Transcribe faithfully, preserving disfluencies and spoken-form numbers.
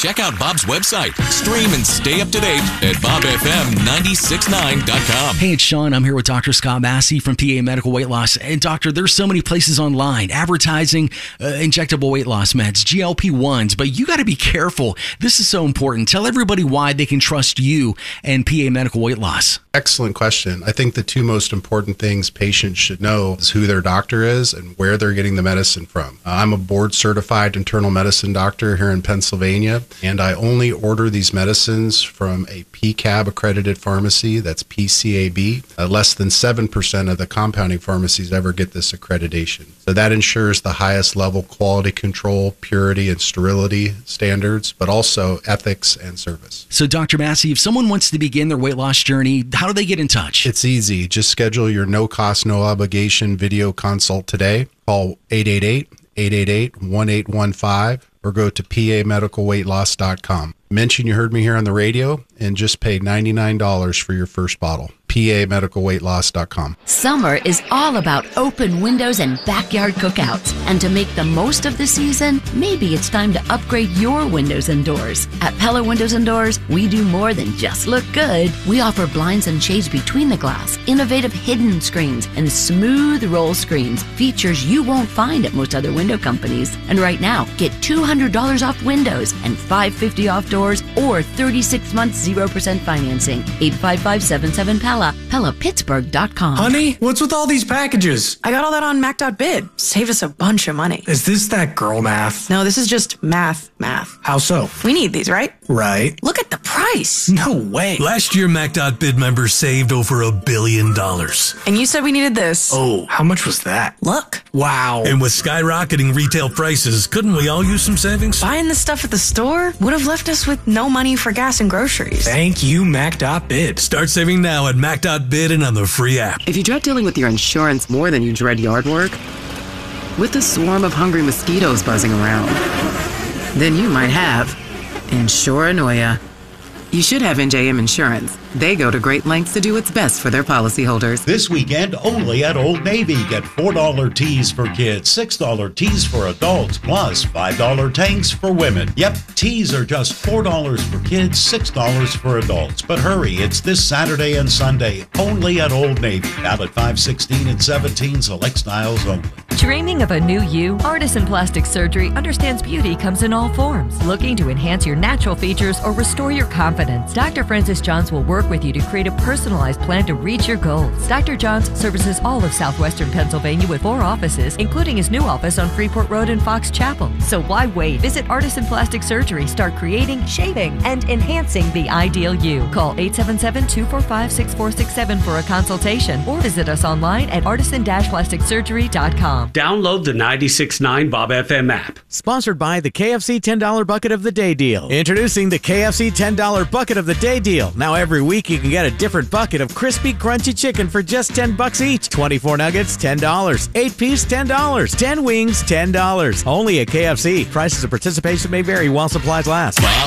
check out Bob's website. Stream and stay up to date at bob f m nine six nine dot com. Hey, it's Sean. I'm here with Doctor Scott Massey from P A Medical Weight Loss. And doctor, there's so many places online advertising uh, injectable weight loss meds, G L P ones, but you got to be careful. This is so important. Tell everybody why they can trust you and P A Medical Weight Loss. Excellent question. I think the two most important things patients should know is who their doctor is and where they're getting the medicine from. Uh, I'm a board certified internal medicine doctor here in Pennsylvania, and I only order these medicines from a P C A B accredited pharmacy. That's P C A B. Uh, less than seven percent of the compounding pharmacies ever get this accreditation. So that ensures the highest level quality control, purity, and sterility standards, but also ethics and service. So, Doctor Massey, if someone wants to begin their weight loss journey, how do they get in touch? It's easy. Just schedule your no-cost, no-obligation video consult today. Call eight eight eight, eight eight eight, one eight one five or go to P A medical weight loss dot com. Mention you heard me here on the radio and just pay ninety-nine dollars for your first bottle. P A medical weight loss dot com. Summer is all about open windows and backyard cookouts. And to make the most of the season, maybe it's time to upgrade your windows and doors. At Pella Windows and Doors, we do more than just look good. We offer blinds and shades between the glass, innovative hidden screens, and smooth roll screens, features you won't find at most other window companies. And right now, get two hundred dollars off windows and five hundred fifty dollars off doors or thirty-six months zero percent financing. eight five five, seven seven, P E L L A, Pella Pittsburgh dot com. Honey, what's with all these packages? I got all that on Mac dot bid. Saved us a bunch of money. Is this that girl math? No, this is just math, math. How so? We need these, right? Right. Look at the price. No way. Last year, Mac dot bid members saved over a billion dollars. And you said we needed this. Oh, how much was that? Look. Wow. And with skyrocketing retail prices, couldn't we all use some savings? Buying this stuff at the store would have left us with no money for gas and groceries. Thank you, Mac dot bid. Start saving now at Mac dot bid and on the free app. If you dread dealing with your insurance more than you dread yard work, with a swarm of hungry mosquitoes buzzing around, then you might have Insuranoia. You should have N J M Insurance. They go to great lengths to do what's best for their policyholders. This weekend, only at Old Navy. Get four dollar tees for kids, six dollar tees for adults, plus five dollar tanks for women. Yep, tees are just four dollars for kids, six dollars for adults. But hurry, it's this Saturday and Sunday, only at Old Navy. Now at five sixteen and seventeen, select styles only. Dreaming of a new you? Artisan Plastic Surgery understands beauty comes in all forms. Looking to enhance your natural features or restore your confidence? Doctor Francis Johns will work with you to create a personalized plan to reach your goals. Doctor Johns services all of southwestern Pennsylvania with four offices, including his new office on Freeport Road in Fox Chapel. So why wait? Visit Artisan Plastic Surgery. Start creating, shaping, and enhancing the ideal you. Call eight seven seven, two four five, six four six seven for a consultation or visit us online at artisan plastic surgery dot com. Download the ninety-six point nine Bob F M app. Sponsored by the K F C ten dollar Bucket of the Day deal. Introducing the K F C ten dollar Bucket of the Day deal. Now every week you can get a different bucket of crispy, crunchy chicken for just ten bucks each. twenty-four nuggets, ten dollars. eight piece, ten dollars. ten wings, ten dollars. Only at K F C. Prices of participation may vary while supplies last.